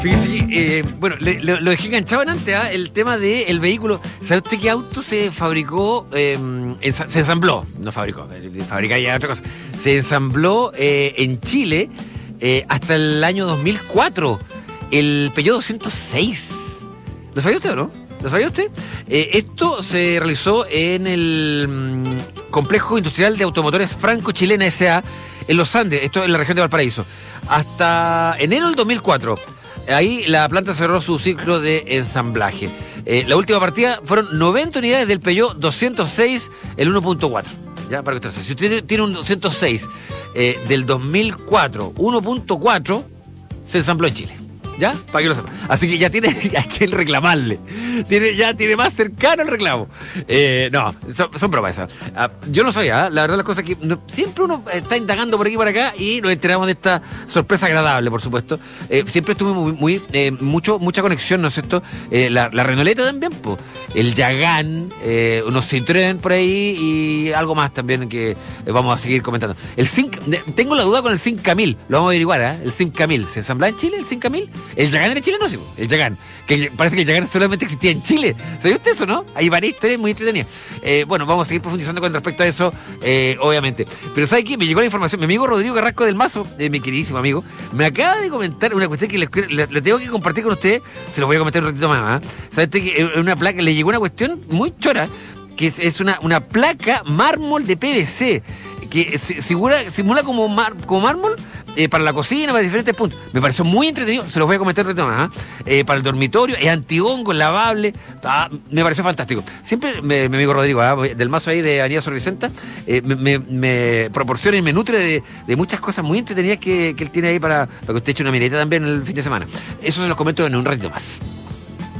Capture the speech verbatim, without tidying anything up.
Fíjese, eh, bueno, le, lo, lo dejé enganchado en antes, ¿eh? El tema del vehículo. ¿Sabe usted qué auto se fabricó? Eh, en, se ensambló, no fabricó, fabricar ya otra cosa. Se ensambló eh, en Chile eh, hasta el año dos mil cuatro, el Peugeot doscientos seis. ¿Lo sabía usted o no? ¿Lo sabía usted? Eh, esto se realizó en el mm, Complejo Industrial de Automotores Franco-Chilena S A en Los Andes, esto en la región de Valparaíso. Hasta enero del dos mil cuatro. Ahí la planta cerró su ciclo de ensamblaje. Eh, la última partida fueron noventa unidades del Peugeot doscientos seis, el uno punto cuatro. Ya, para que usted sepa. Si usted tiene un doscientos seis eh, del dos mil cuatro, uno punto cuatro, se ensambló en Chile. ¿Ya? Para que lo sepa. Así que ya tiene a quien reclamarle. Tiene, ya tiene más cercano el reclamo. Eh, no, son, son bromas esas. Ah, yo no sabía, ¿eh? La verdad las cosas que no, siempre uno está indagando por aquí y por acá y nos enteramos de esta sorpresa agradable, por supuesto. Eh, siempre estuve muy, muy eh, mucho, mucha conexión, ¿no es cierto? Eh, la, la Renoleta también, po. El Yagán, eh, unos Citroën por ahí y algo más también que eh, vamos a seguir comentando. El Cinc, tengo la duda con el cinco mil, lo vamos a averiguar, ¿eh? El cinco mil, ¿se ensambla en Chile el cinco mil? El Yagán era chileno, sí, el Yagán. Que parece que el Yagán solamente existía en Chile. ¿Sabía usted eso, no? Hay varias historias muy entretenidas. Eh, bueno, vamos a seguir profundizando con respecto a eso, eh, obviamente. Pero ¿sabe qué? Me llegó la información. Mi amigo Rodrigo Carrasco del Mazo, eh, mi queridísimo amigo, me acaba de comentar una cuestión que le, le, le tengo que compartir con usted. Se lo voy a comentar un ratito más. ¿eh? ¿Sabe usted que en una placa le llegó una cuestión muy chora? Que es, es una, una placa mármol de P V C. Que simula, simula como, mar, como mármol eh, para la cocina, para diferentes puntos. Me pareció muy entretenido, se los voy a comentar un ratito más. ¿eh? Eh, para el dormitorio, es antihongo, es lavable. Ah, me pareció fantástico. Siempre me, mi amigo Rodrigo, ¿eh? del Mazo ahí de Avenida Sor Vicenta, eh, me, me, me proporciona y me nutre de, de muchas cosas muy entretenidas que, que él tiene ahí para, para que usted eche una mireta también el fin de semana. Eso se los comento en un ratito más.